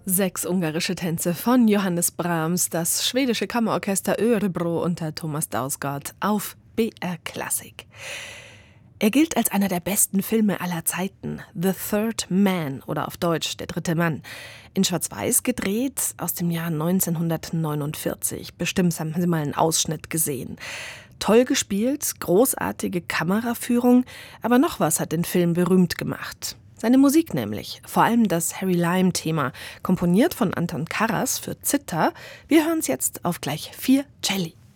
6 ungarische Tänze von Johannes Brahms, das schwedische Kammerorchester Örebro unter Thomas Dausgaard auf BR Klassik. Er gilt als einer der besten Filme aller Zeiten, The Third Man oder auf Deutsch Der dritte Mann. In Schwarz-Weiß gedreht aus dem Jahr 1949. Bestimmt haben Sie mal einen Ausschnitt gesehen. Toll gespielt, großartige Kameraführung, aber noch was hat den Film berühmt gemacht. Seine Musik nämlich, vor allem das Harry Lime-Thema, komponiert von Anton Karas für Zither. Wir hören es jetzt auf gleich 4 Celli.